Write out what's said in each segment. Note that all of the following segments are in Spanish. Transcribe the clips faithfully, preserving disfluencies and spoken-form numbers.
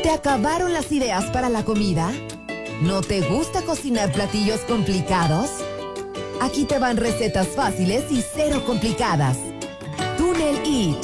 te acabaron las ideas para la comida? ¿No te gusta cocinar platillos complicados? Aquí te van recetas fáciles y cero complicadas. Tunnel Eat.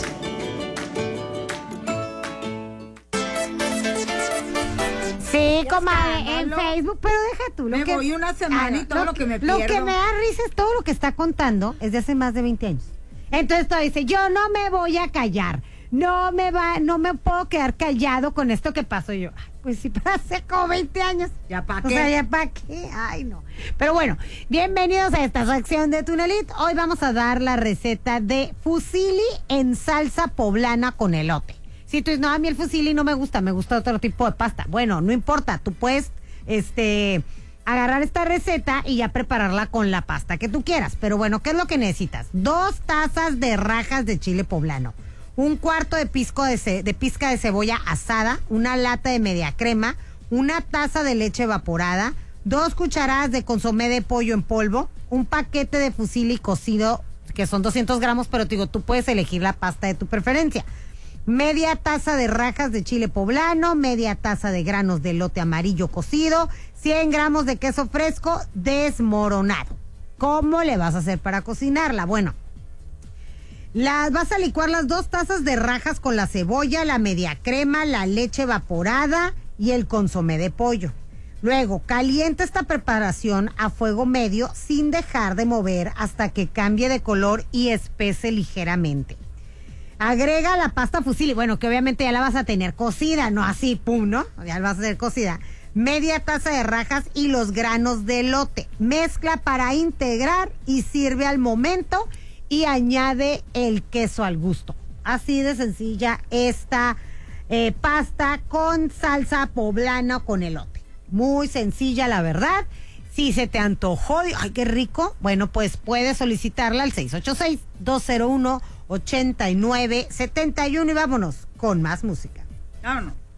Sí, comadre, en Facebook, pero deja tú. Lo me que, voy una semana y todo lo, lo que me Lo pierdo. que me da risa es todo lo que está contando es de hace más de veinte años. Entonces todo dice, yo no me voy a callar. No me va, no me puedo quedar callado con esto que pasó yo. Ay, pues sí, pero hace como veinte años. ¿Ya para O qué? sea, ¿ya para qué? Ay, no. Pero bueno, bienvenidos a esta sección de Tunnel Eat. Hoy vamos a dar la receta de fusilli en salsa poblana con elote. Si tú dices, no, a mí el fusilli no me gusta, me gusta otro tipo de pasta. Bueno, no importa, tú puedes, este... agarrar esta receta y ya prepararla con la pasta que tú quieras. Pero bueno, ¿qué es lo que necesitas? Dos tazas de rajas de chile poblano, un cuarto de, pisco de, ce- de pizca de cebolla asada, una lata de media crema, una taza de leche evaporada, dos cucharadas de consomé de pollo en polvo, un paquete de fusilli cocido, que son doscientos gramos, pero te digo, tú puedes elegir la pasta de tu preferencia. Media taza de rajas de chile poblano, media taza de granos de elote amarillo cocido, cien gramos de queso fresco desmoronado. ¿Cómo le vas a hacer para cocinarla? Bueno, las vas a licuar las dos tazas de rajas con la cebolla, la media crema, la leche evaporada y el consomé de pollo. Luego, calienta esta preparación a fuego medio sin dejar de mover hasta que cambie de color y espese ligeramente. Agrega la pasta fusilli, bueno, que obviamente ya la vas a tener cocida, no así, pum, ¿no? Ya la vas a tener cocida. Media taza de rajas y los granos de elote. Mezcla para integrar y sirve al momento y añade el queso al gusto. Así de sencilla esta eh, pasta con salsa poblana con elote. Muy sencilla, la verdad. Si se te antojó, ay, qué rico, bueno, pues puedes solicitarla al seis ocho seis, dos cero uno, ocho nueve siete uno y vámonos con más música. Vámonos.